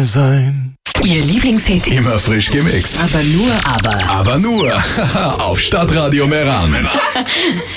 Sonne sein. Ihr Lieblingshit. Immer frisch gemixt. Aber nur auf Stadtradio Meran.